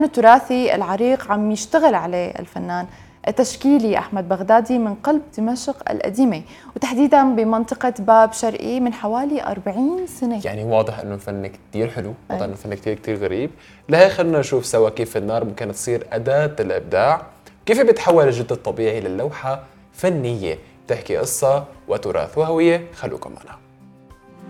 التراثي العريق عم يشتغل عليه الفنان التشكيلي أحمد بغدادي من قلب دمشق القديمة، وتحديدا بمنطقة باب شرقي من حوالي 40 سنة. يعني واضح انه الفن كتير حلو، واضح انه الفن كتير غريب. لهي خلينا نشوف سوا كيف النار ممكن تصير أداة الإبداع، كيف بتحول الجلد الطبيعي للوحة فنية بتحكي قصة وتراث وهوية. خلوكم معنا.